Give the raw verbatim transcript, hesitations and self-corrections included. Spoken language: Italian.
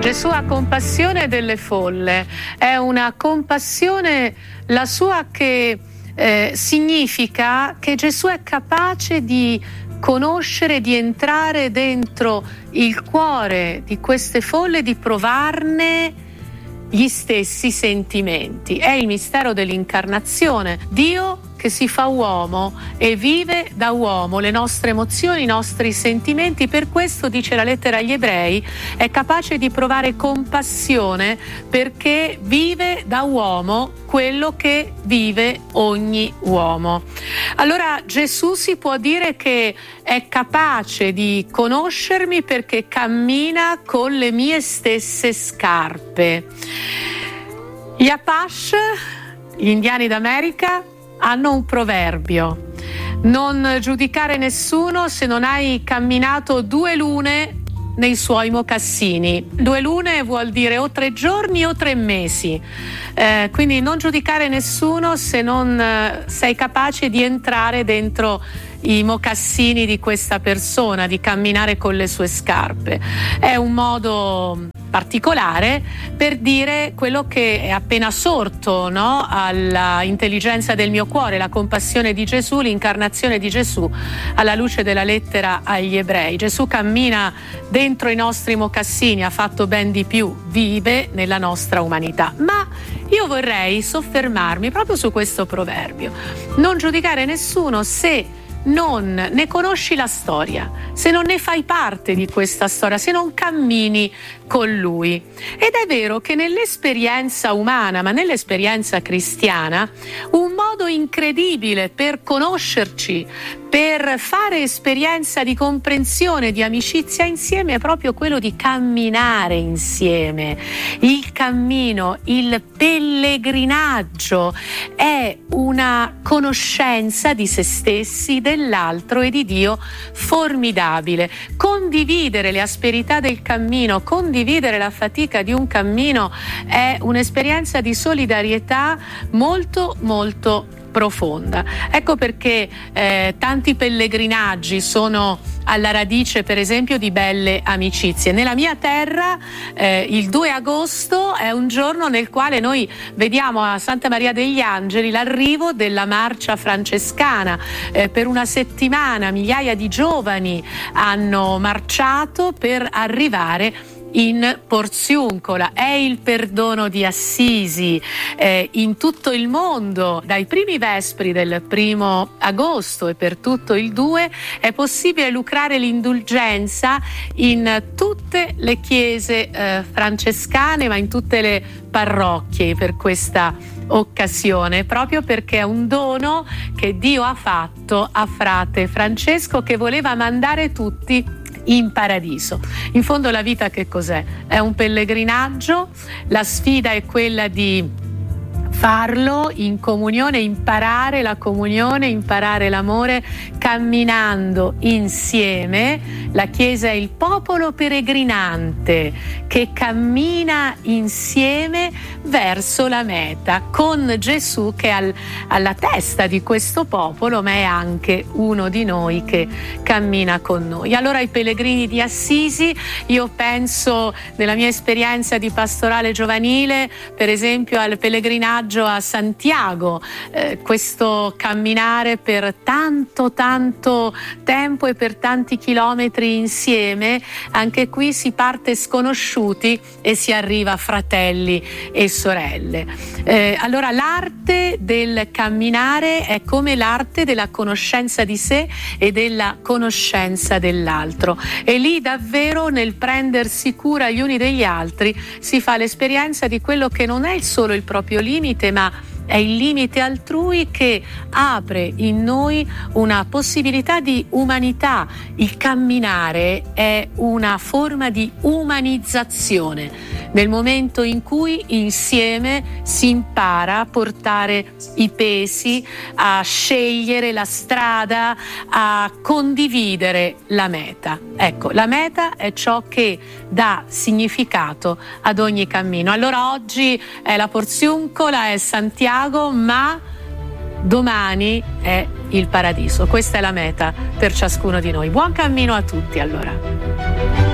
Gesù ha compassione delle folle, è una compassione la sua che eh, significa che Gesù è capace di conoscere, di entrare dentro il cuore di queste folle, di provarne gli stessi sentimenti. È il mistero dell'incarnazione. Dio che si fa uomo e vive da uomo le nostre emozioni, i nostri sentimenti. Per questo, dice la lettera agli Ebrei, è capace di provare compassione perché vive da uomo quello che vive ogni uomo. Allora Gesù si può dire che è capace di conoscermi perché cammina con le mie stesse scarpe. Gli Apache, gli indiani d'America, hanno un proverbio: non giudicare nessuno se non hai camminato due lune nei suoi mocassini. Due lune vuol dire o tre giorni o tre mesi, eh, quindi non giudicare nessuno se non eh, sei capace di entrare dentro i mocassini di questa persona, di camminare con le sue scarpe. È un modo particolare per dire quello che è appena sorto, no? Alla intelligenza del mio cuore, la compassione di Gesù, l'incarnazione di Gesù alla luce della lettera agli Ebrei. Gesù cammina dentro i nostri mocassini, ha fatto ben di più, vive nella nostra umanità. Ma io vorrei soffermarmi proprio su questo proverbio: non giudicare nessuno se non ne conosci la storia, se non ne fai parte di questa storia, se non cammini con lui. Ed è vero che nell'esperienza umana, ma nell'esperienza cristiana, un modo incredibile per conoscerci, per fare esperienza di comprensione, di amicizia insieme, è proprio quello di camminare insieme. Il cammino, il pellegrinaggio è una conoscenza di se stessi, dell'altro e di Dio formidabile. Condividere le asperità del cammino, condividere la fatica di un cammino è un'esperienza di solidarietà molto molto profonda. Ecco perché eh, tanti pellegrinaggi sono alla radice, per esempio, di belle amicizie. Nella mia terra eh, il due agosto è un giorno nel quale noi vediamo a Santa Maria degli Angeli l'arrivo della marcia francescana. Eh, per una settimana migliaia di giovani hanno marciato per arrivare in Porziuncola. È il perdono di Assisi. Eh, in tutto il mondo, dai primi vespri del primo agosto e per tutto il due, è possibile lucrare l'indulgenza in tutte le chiese eh, francescane, ma in tutte le parrocchie per questa occasione, proprio perché è un dono che Dio ha fatto a frate Francesco, che voleva mandare tutti in paradiso. In fondo la vita che cos'è? È un pellegrinaggio, la sfida è quella di farlo in comunione, imparare la comunione, imparare l'amore, camminando insieme. La Chiesa è il popolo peregrinante che cammina insieme verso la meta, con Gesù che è al, alla testa di questo popolo, ma è anche uno di noi che cammina con noi. Allora i pellegrini di Assisi, io penso nella mia esperienza di pastorale giovanile, per esempio al pellegrinaggio a Santiago, eh, questo camminare per tanto tanto tempo e per tanti chilometri insieme. Anche qui si parte sconosciuti e si arriva fratelli e sorelle. Eh, allora l'arte del camminare è come l'arte della conoscenza di sé e della conoscenza dell'altro, e lì davvero nel prendersi cura gli uni degli altri si fa l'esperienza di quello che non è il solo il proprio limite, ma è il limite altrui che apre in noi una possibilità di umanità. Il camminare è una forma di umanizzazione, nel momento in cui insieme si impara a portare i pesi, a scegliere la strada, a condividere la meta. Ecco, la meta è ciò che dà significato ad ogni cammino. Allora oggi è la Porziuncola, è Santiago, ma domani è il paradiso. Questa è la meta per ciascuno di noi. Buon cammino a tutti allora.